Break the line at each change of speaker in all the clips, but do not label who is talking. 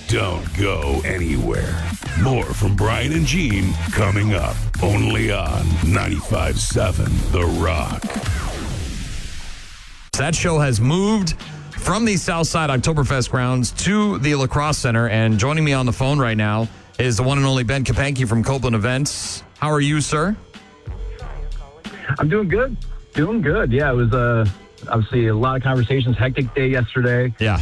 Don't go anywhere. More from Brian and Gene coming up only on 95.7 The Rock.
That show has moved from the Southside Oktoberfest grounds to the La Crosse Center, and joining me on the phone right now is the one and only Ben Kapanke from Copeland Events. How are you, sir?
I'm doing good. Doing good. Yeah, it was obviously a lot of conversations, hectic day yesterday.
Yeah.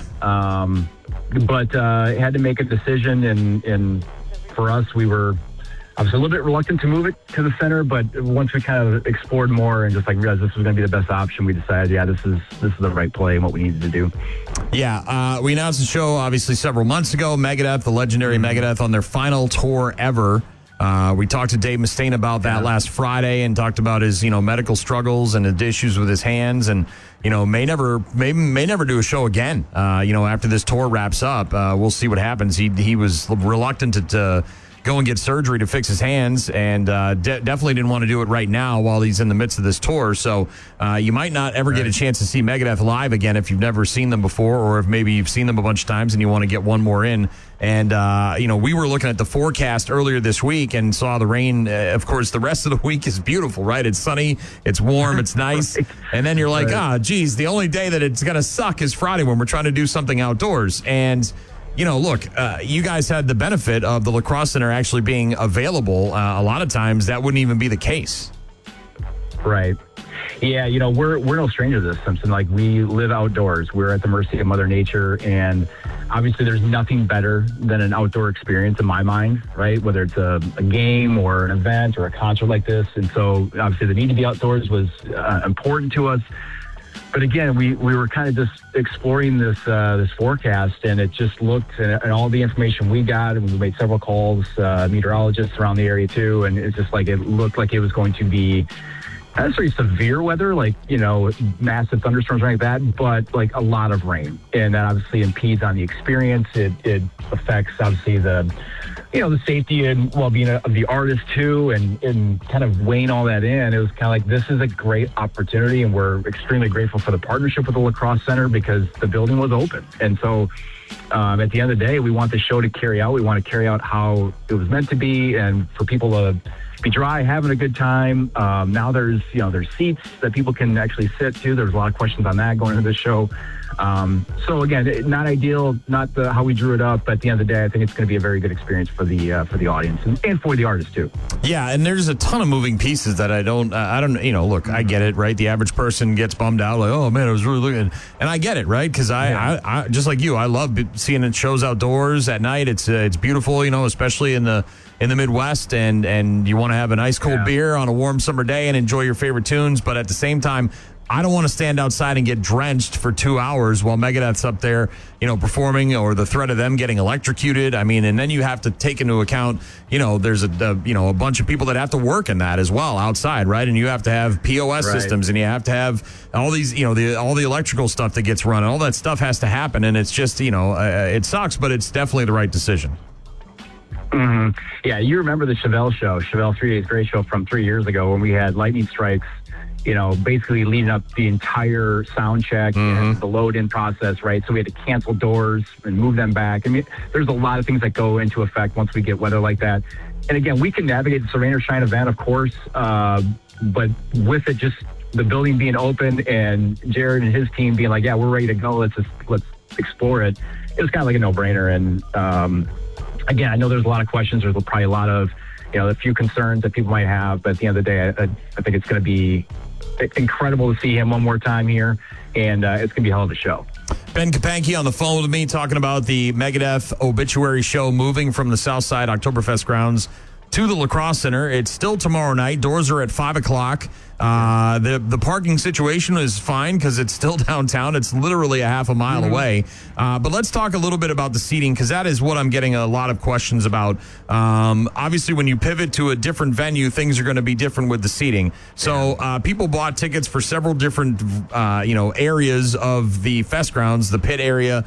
But had to make a decision, and for us, we were obviously a little bit reluctant to move it to the center, but once we kind of explored more and just realized this was going to be the best option, we decided, yeah, this is the right play and what we needed to do.
Yeah, we announced the show obviously several months ago. Megadeth, the legendary Megadeth, on their final tour ever. We talked to Dave Mustaine about that last Friday and talked about his, medical struggles and the issues with his hands, and may never do a show again. After this tour wraps up, we'll see what happens. He was reluctant to go and get surgery to fix his hands, and definitely didn't want to do it right now while he's in the midst of this tour. So you might not ever get a chance to see Megadeth live again if you've never seen them before, or if maybe you've seen them a bunch of times and you want to get one more in. And, we were looking at the forecast earlier this week and saw the rain. Of course, the rest of the week is beautiful, right? It's sunny, it's warm, it's nice. And then you're like, geez, the only day that it's going to suck is Friday when we're trying to do something outdoors. And look, you guys had the benefit of the La Crosse Center actually being available. A lot of times that wouldn't even be the case.
Right. Yeah, we're no stranger to this, Simpson. We live outdoors. We're at the mercy of Mother Nature, and obviously there's nothing better than an outdoor experience in my mind, right? Whether it's a game or an event or a concert like this. And so obviously the need to be outdoors was important to us. But again, we were kind of just exploring this forecast, and it just looked, and all the information we got, and we made several calls, meteorologists around the area too, and it's just it looked like it was going to be not necessarily severe weather, massive thunderstorms or anything like that, but a lot of rain. And that obviously impedes on the experience. It affects obviously the safety and well-being of the artist too, and kind of weighing all that in. It was kind of this is a great opportunity, and we're extremely grateful for the partnership with the La Crosse Center because the building was open. And so at the end of the day, we want the show to carry out. We want to carry out how it was meant to be, and for people to be dry, having a good time. Now there's seats that people can actually sit to. There's a lot of questions on that going into this show. So again, not ideal, not how we drew it up, but at the end of the day, I think it's going to be a very good experience for the audience and for the artist too. Yeah,
and there's a ton of moving pieces that I don't. Look, I get it, right? The average person gets bummed out, oh man, I was really looking, and I get it, right? Because I just like you, I love seeing it shows outdoors at night. It's beautiful, especially in the Midwest, and you want to have a nice cold beer on a warm summer day and enjoy your favorite tunes, but at the same time, I don't want to stand outside and get drenched for 2 hours while Megadeth's up there, performing, or the threat of them getting electrocuted. I mean, and then you have to take into account, there's a bunch of people that have to work in that as well outside, right? And you have to have POS systems, and you have to have all these, all the electrical stuff that gets run. All that stuff has to happen, and it's just, it sucks, but it's definitely the right decision.
Mm-hmm. Yeah, you remember the Chevelle show, Chevelle 3 Days Grace show from 3 years ago when we had lightning strikes, basically leading up the entire sound check and the load-in process, right? So we had to cancel doors and move them back. I mean, there's a lot of things that go into effect once we get weather like that. And again, we can navigate the rain or shine event, of course, but with it just the building being open and Jared and his team being like, yeah, we're ready to go, let's explore it, it was kind of like a no-brainer. And again, I know there's a lot of questions. There's probably a lot of, a few concerns that people might have. But at the end of the day, I think it's going to be incredible to see him one more time here. And it's going to be a hell of a show.
Ben Kapanke on the phone with me talking about the Megadeth obituary show moving from the Southside Oktoberfest grounds to the La Crosse Center. It's still tomorrow night. Doors are at 5 o'clock. The parking situation is fine because it's still downtown. It's literally a half a mile away. But let's talk a little bit about the seating, because that is what I'm getting a lot of questions about. Obviously, when you pivot to a different venue, things are going to be different with the seating. So people bought tickets for several different areas of the fest grounds: the pit area,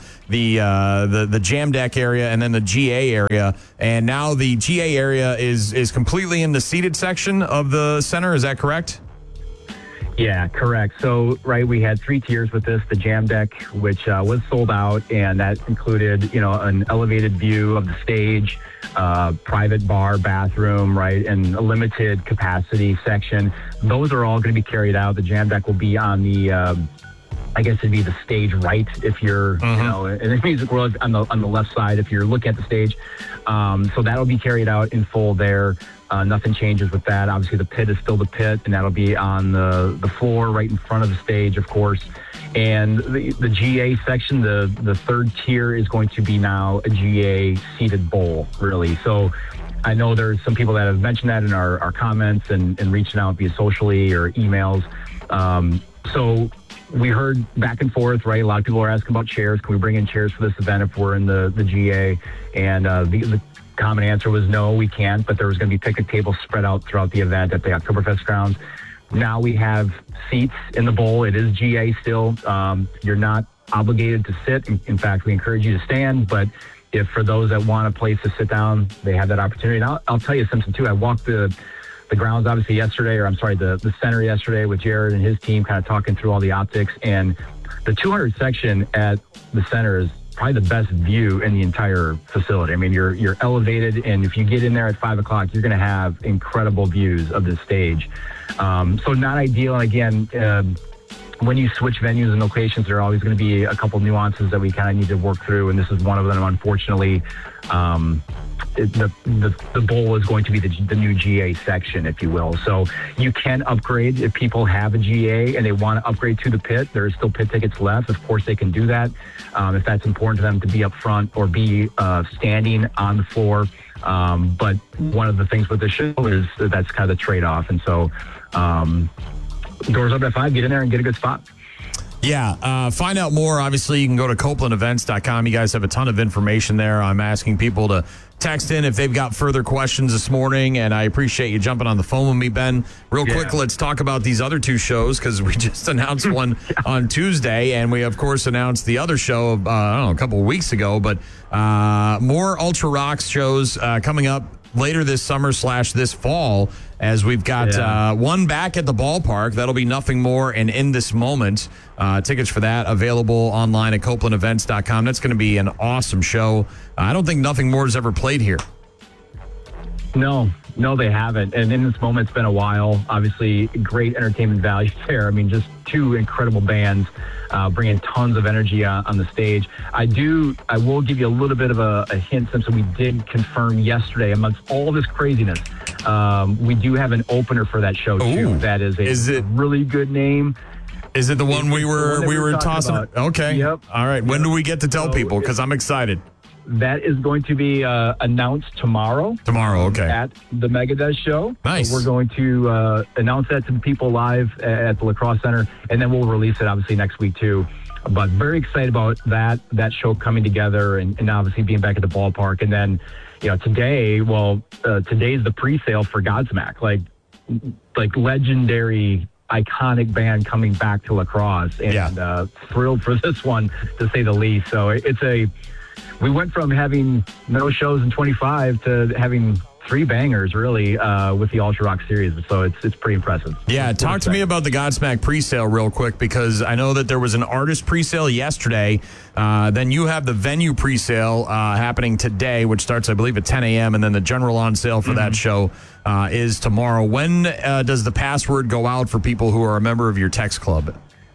the jam deck area, and then the GA area. And now the GA area is completely in the seated section of the center. Is that correct?
Yeah, correct. So, right, we had 3 tiers with this. The Jam Deck, which was sold out, and that included, an elevated view of the stage, private bar, bathroom, right, and a limited capacity section. Those are all going to be carried out. The Jam Deck will be on the, I guess it'd be the stage right if you're, in the music world, on the left side if you're looking at the stage. So that'll be carried out in full there. Nothing changes with that. Obviously, the pit is still the pit, and that'll be on the floor right in front of the stage, of course. And the GA section, the 3rd tier, is going to be now a GA seated bowl, really. So I know there's some people that have mentioned that in our comments and reaching out via socially or emails. So we heard back and forth, right? A lot of people are asking about chairs. Can we bring in chairs for this event if we're in the GA? And the common answer was no, we can't, but there was going to be picnic tables spread out throughout the event at the Oktoberfest grounds. Now we have seats in the bowl. It is GA still. You're not obligated to sit. In fact, we encourage you to stand, but if for those that want a place to sit down, they have that opportunity. And I'll tell you something too. I walked the grounds obviously yesterday, the center yesterday with Jared and his team, kind of talking through all the optics, and the 200 section at the center is probably the best view in the entire facility. I mean, you're elevated, and if you get in there at 5 o'clock, you're going to have incredible views of the stage. So not ideal. And again, when you switch venues and locations, there are always going to be a couple nuances that we kind of need to work through, and this is one of them. Unfortunately, the bowl is going to be the new GA section, if you will. So you can upgrade if people have a GA and they want to upgrade to the pit. There are still pit tickets left. Of course, they can do that if that's important to them to be up front or be standing on the floor. But one of the things with the show is that's kind of the trade-off. And so doors open at 5, get in there and get a good spot.
Yeah, find out more. Obviously, you can go to CopelandEvents.com. You guys have a ton of information there. I'm asking people to text in if they've got further questions this morning, and I appreciate you jumping on the phone with me, Ben. Real quick, let's talk about these other 2 shows, because we just announced one on Tuesday, and we, of course, announced the other show, a couple of weeks ago, but more Ultra Rocks shows coming up later this summer / this fall, as we've got one back at the ballpark. That'll be Nothing More and In This Moment. Tickets for that available online at CopelandEvents.com. That's going to be an awesome show. I don't think Nothing More has ever played here.
No, they haven't. And In This Moment, it's been a while. Obviously, great entertainment value there. I mean, just 2 incredible bands bringing tons of energy on the stage. I will give you a little bit of a hint, since we did confirm yesterday, amongst all this craziness, we do have an opener for that show too. That is a really good name.
Is it the one we were tossing? Okay.
Yep.
All right. When do we get to tell people? Because I'm excited.
That is going to be announced tomorrow.
Tomorrow, okay.
At the Megadeth show.
Nice.
So we're going to announce that to the people live at the Lacrosse Center, and then we'll release it obviously next week too. But very excited about that show coming together, and obviously being back at the ballpark. And then, today's the pre-sale for Godsmack, like legendary, iconic band coming back to Lacrosse, and thrilled for this one, to say the least. So we went from having no shows in 25 to having 3 bangers, really, with the Ultra Rock series. So it's pretty impressive. Yeah,
talk to me about the Godsmack pre-sale real quick, because I know that there was an artist pre-sale yesterday. Then you have the venue pre-sale happening today, which starts, I believe, at 10 a.m., and then the general on sale for that show is tomorrow. When does the password go out for people who are a member of your text club?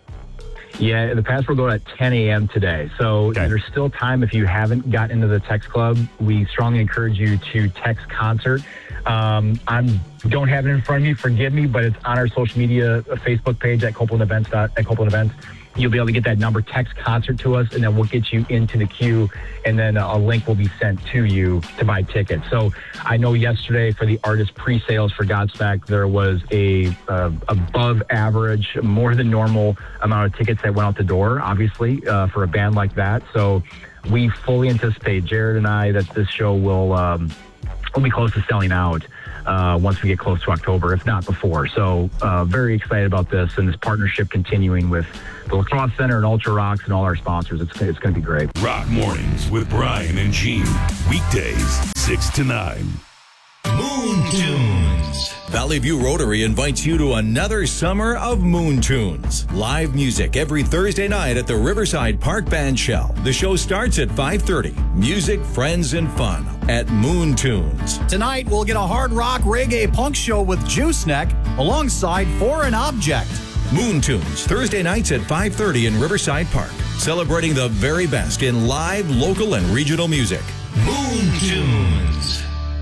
Yeah, the password will go at 10 a.m. today. So there's still time if you haven't got into the text club. We strongly encourage you to text concert. I don't have it in front of me, forgive me, but it's on our social media Facebook page at Copeland Events. You'll be able to get that number, text concert to us, and then we'll get you into the queue, and then a link will be sent to you to buy tickets. So I know yesterday for the artist pre-sales for Godsmack, there was a above average, more than normal amount of tickets that went out the door, obviously, for a band like that. So we fully anticipate, Jared and I, that this show will be close to selling out once we get close to October, if not before. So very excited about this and this partnership continuing with the Lacrosse Center and Ultra Rocks and all our sponsors. It's going to be great.
Rock Mornings with Brian and Gene. Weekdays, 6 to 9.
Moon Tunes. Valley View Rotary invites you to another summer of Moon Tunes. Live music every Thursday night at the Riverside Park Band Shell. The show starts at 5:30. Music, friends, and fun at Moon Tunes.
Tonight, we'll get a hard rock reggae punk show with Juice Neck alongside Foreign Object.
Moon Tunes, Thursday nights at 5:30 in Riverside Park. Celebrating the very best in live, local, and regional music. Moon Tunes.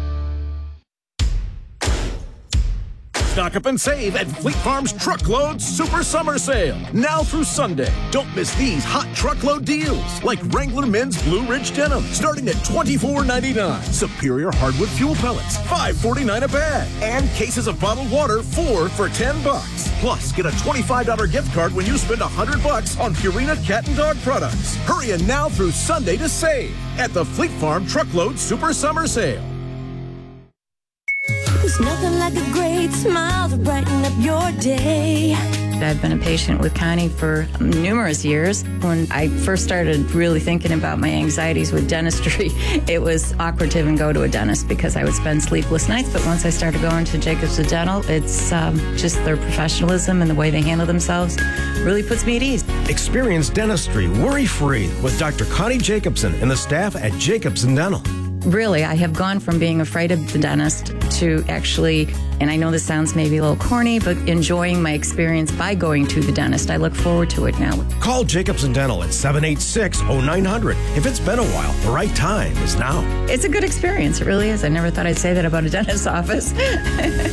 Stock up and save at Fleet Farm's Truckload Super Summer Sale. Now through Sunday. Don't miss these hot truckload deals. Like Wrangler Men's Blue Ridge Denim, starting at $24.99. Superior Hardwood Fuel Pellets, $5.49 a bag. And cases of bottled water, 4 for $10. Plus, get a $25 gift card when you spend $100 on Purina Cat and Dog products. Hurry in now through Sunday to save at the Fleet Farm Truckload Super Summer Sale.
There's nothing like a great smile to brighten up your day.
I've been a patient with Connie for numerous years. When I first started really thinking about my anxieties with dentistry, it was awkward to even go to a dentist because I would spend sleepless nights. But once I started going to Jacobson Dental, it's just their professionalism and the way they handle themselves really puts me at ease.
Experience dentistry worry-free with Dr. Connie Jacobson and the staff at Jacobson Dental.
Really, I have gone from being afraid of the dentist to actually, and I know this sounds maybe a little corny, but enjoying my experience by going to the dentist. I look forward to it now.
Call Jacobson Dental at 786-0900. If it's been a while, the right time is now.
It's a good experience. It really is. I never thought I'd say that about a dentist's office.